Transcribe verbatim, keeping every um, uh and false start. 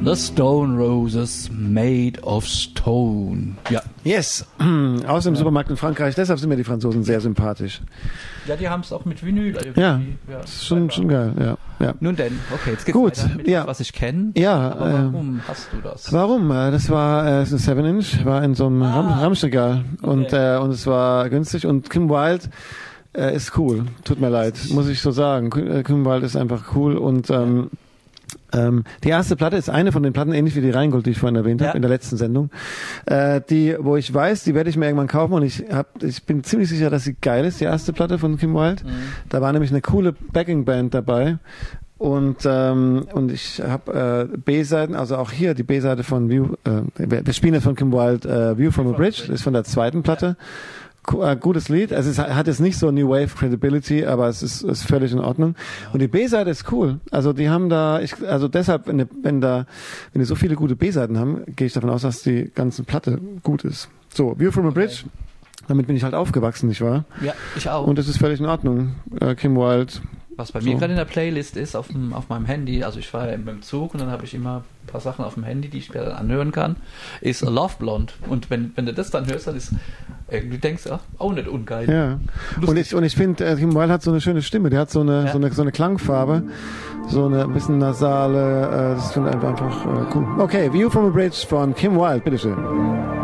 The Stone Roses Made of Stone. Ja. Yes. Aus dem ja. Supermarkt in Frankreich. Deshalb sind mir die Franzosen sehr sympathisch. Ja, die haben es auch mit Vinyl. Also ja, ja, das ist schon, schon geil. Ja, ja. Nun denn, okay, jetzt geht's Gut, weiter mit ja. was ich kenne. Ja. Aber warum äh, hast du das? Warum? Das war äh, ein seven inch, war in so einem ah, Ram- Ramschregal okay. und äh, und es war günstig und Kim Wilde äh, ist cool. Tut mir leid, muss ich so sagen. Kim Wilde ist einfach cool und ähm, Ähm, die erste Platte ist eine von den Platten, ähnlich wie die Rheingold, die ich vorhin erwähnt habe, ja. in der letzten Sendung. Äh, die, wo ich weiß, die werde ich mir irgendwann kaufen und ich hab, ich bin ziemlich sicher, dass sie geil ist, die erste Platte von Kim Wilde. Mhm. Da war nämlich eine coole Backing-Band dabei. Und ähm, und ich habe äh, B-Seiten, also auch hier die B-Seite von View, äh, wir spielen jetzt von Kim Wilde äh, View from a Bridge, das ist von der zweiten Platte. Ja. Gutes Lied, also es hat jetzt nicht so New Wave Credibility, aber es ist, ist völlig in Ordnung. Und die B-Seite ist cool. Also die haben da, ich, also deshalb, wenn, wenn da, wenn die so viele gute B-Seiten haben, gehe ich davon aus, dass die ganze Platte gut ist. So, View from a Bridge. Okay. Damit bin ich halt aufgewachsen, nicht wahr? Ja, ich auch. Und das ist völlig in Ordnung. Äh, Kim Wilde. Was bei so. mir gerade in der Playlist ist, auf, dem, auf meinem Handy, also ich fahre mit dem Zug und dann habe ich immer ein paar Sachen auf dem Handy, die ich mir dann anhören kann, ist A Love Blonde. Und wenn, wenn du das dann hörst, dann ist irgendwie denkst du, ach, auch nicht ungeil. Ja. Lustig. Und ich, und ich finde, äh, Kim Wilde hat so eine schöne Stimme, der hat so eine, ja. so eine, so eine Klangfarbe, so eine ein bisschen nasale, äh, das finde ich einfach, einfach äh, cool. Okay, View from a Bridge von Kim Wilde, bitteschön.